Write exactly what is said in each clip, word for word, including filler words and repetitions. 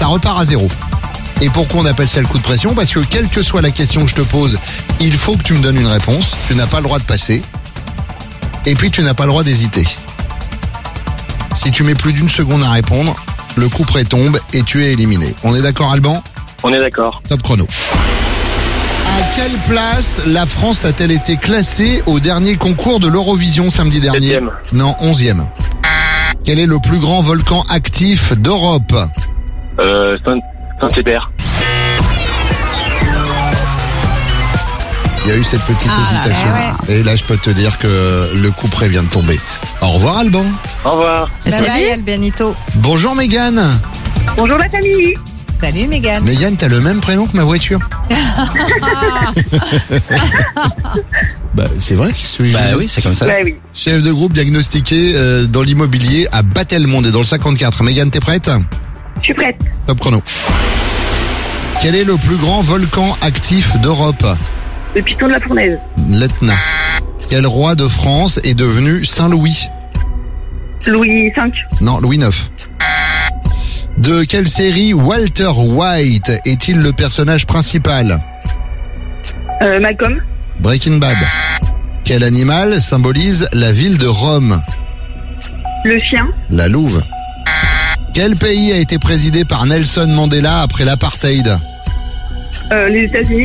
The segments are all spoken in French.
ça repart à zéro. Et pourquoi on appelle ça le coup de pression? Parce que quelle que soit la question que je te pose, il faut que tu me donnes une réponse. Tu n'as pas le droit de passer. Et puis tu n'as pas le droit d'hésiter. Si tu mets plus d'une seconde à répondre, le coup près tombe et tu es éliminé. On est d'accord, Alban? On est d'accord. Top chrono. À quelle place la France a-t-elle été classée au dernier concours de l'Eurovision samedi dernier? Septième. Non, onzième. Quel est le plus grand volcan actif d'Europe? Euh, Saint- Saint-Hébert. Il y a eu cette petite Ah, hésitation. ouais, Et là, je peux te dire que le coup près vient de tomber. Au revoir, Alban. Au revoir. Bye bye, Albianito. Bonjour, Mégane. Bonjour la famille. Salut, Mégane. Mégane, t'as le même prénom que ma voiture. Bah, c'est vrai qu'est-ce que je Bah dis. oui, c'est comme ça. Bah oui. Chef de groupe diagnostiqué euh, dans l'immobilier à Battelmonde et dans le cinquante-quatre. Mégane, t'es prête? Je suis prête. Top chrono. Quel est le plus grand volcan actif d'Europe? Le piston de la fournaise. L'Etna. Quel roi de France est devenu Saint-Louis? Louis cinq. Non, Louis neuf. De quelle série Walter White est-il le personnage principal? Euh, Malcolm. Breaking Bad. Quel animal symbolise la ville de Rome? Le chien. La louve. Quel pays a été présidé par Nelson Mandela après l'apartheid? Euh, les États-Unis.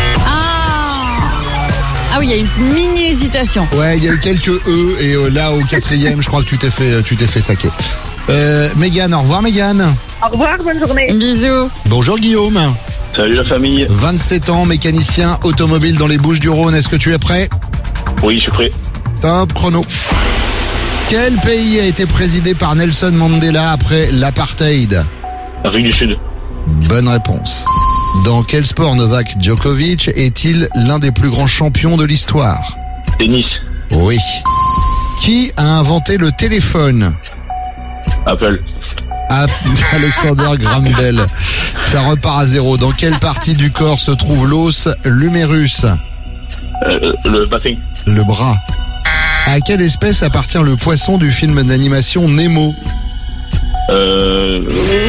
Ah oui, il y a une mini hésitation. Ouais, il y a eu quelques E et euh, là au quatrième, je crois que tu t'es fait, tu t'es fait saquer. Euh, Mégane, au revoir Mégane. Au revoir, bonne journée. Bisous. Bonjour Guillaume. Salut la famille. vingt-sept ans, mécanicien automobile dans les Bouches-du-Rhône. Est-ce que tu es prêt? Oui, je suis prêt. Top chrono. Quel pays a été présidé par Nelson Mandela après l'apartheid? Afrique du Sud. Bonne réponse. Dans quel sport Novak Djokovic est-il l'un des plus grands champions de l'histoire? Tennis. Oui. Qui a inventé le téléphone? Apple. Ah, Alexander Graham Bell. Ça repart à zéro. Dans quelle partie du corps se trouve l'os l'humérus? Euh, le bassin. Le bras. À quelle espèce appartient le poisson du film d'animation Nemo? Euh,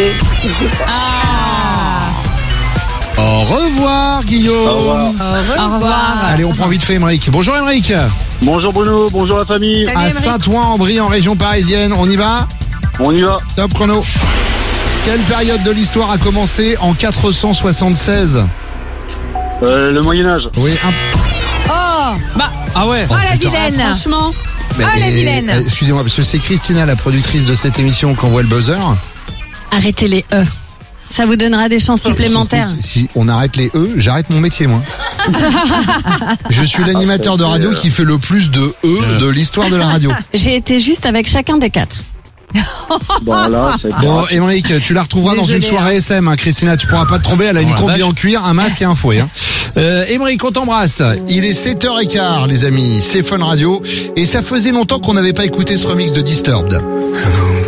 Au revoir Guillaume. au revoir. Au revoir. Allez, on prend vite fait Émeric. Bonjour Émeric. Bonjour Bruno, bonjour la famille. Salut, À Émeric. Saint-Ouen-en-Brie en région parisienne. On y va? On y va. Top chrono. Quelle période de l'histoire a commencé en quatre cent soixante-seize? Euh, le Moyen-Âge. Oui, un... Oh, bah, Ah ouais. oh la putain. vilaine. Franchement. Mais- Ah, la vilaine. euh, Excusez-moi, parce que c'est Christina, la productrice de cette émission, qui envoie le buzzer. Arrêtez les E. Ça vous donnera des chances supplémentaires. Si on arrête les E, j'arrête mon métier, moi. Je suis l'animateur de radio qui fait le plus de E de l'histoire de la radio. J'ai été juste avec chacun des quatre. Bon là, c'est Bon, Émeric, tu la retrouveras dans Désolée, une soirée hein. S M, hein, Christina, tu pourras pas te tromper, elle a une Oh la combi vache. en cuir, un masque et un fouet. Hein. Euh, Émeric, on t'embrasse. Il est sept heures quinze, les amis, c'est Fun Radio, et ça faisait longtemps qu'on n'avait pas écouté ce remix de Disturbed.